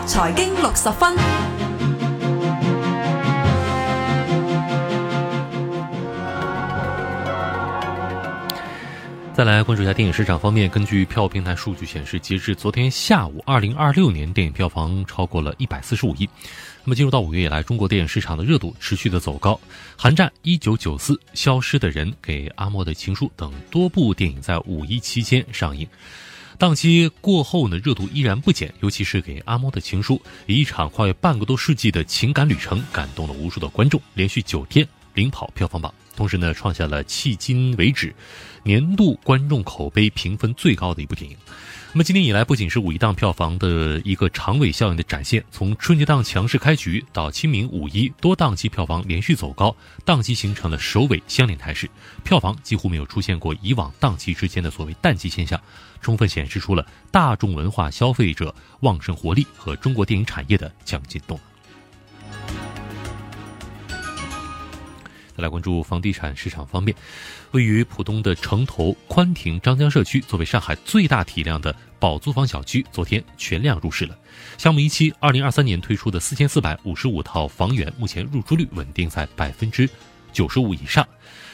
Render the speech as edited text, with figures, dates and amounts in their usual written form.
財經60分。 再来关注一下电影市场方面，根据票平台数据显示，截至昨天下午，2026年电影票房超过了145亿。那么进入到5月以来，中国电影市场的热度持续的走高，寒战、1994、消失的人、给阿莫的情书等多部电影在5一期间上映。档期过后呢，热度依然不减，尤其是给阿莫的情书，以一场跨越半个多世纪的情感旅程，感动了无数的观众，连续9天领跑票房榜，同时呢，创下了迄今为止年度观众口碑评分最高的一部电影。那么今年以来，不仅是5一档票房的一个长尾效应的展现，从春节档强势开局到清明、5一多档期票房连续走高，档期形成了首尾相连态势，票房几乎没有出现过以往档期之间的所谓淡季现象，充分显示出了大众文化消费者旺盛活力和中国电影产业的强劲动能。再来关注房地产市场方面，位于浦东的城投宽庭张江社区，作为上海最大体量的保租房小区，昨天全量入市了。项目一期2023年推出的4455套房源，目前入住率稳定在95%以上。